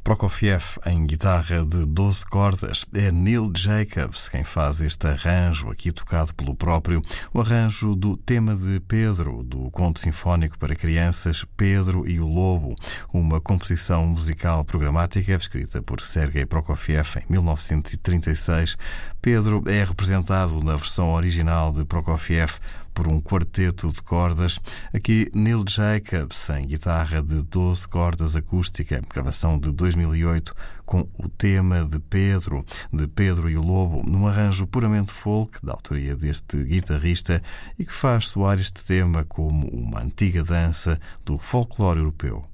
Prokofiev em guitarra de 12 cordas. É Neil Jacobs quem faz este arranjo, aqui tocado pelo próprio, o arranjo do tema de Pedro, do conto sinfónico para crianças Pedro e o Lobo, uma composição musical programática escrita por Sergei Prokofiev em 1936. Pedro é representado na versão original de Prokofiev por um quarteto de cordas. Aqui Neil Jacobs em guitarra de 12 cordas acústica, gravação de 2008, com o tema de Pedro e o Lobo, num arranjo puramente folk, da autoria deste guitarrista, e que faz soar este tema como uma antiga dança do folclore europeu.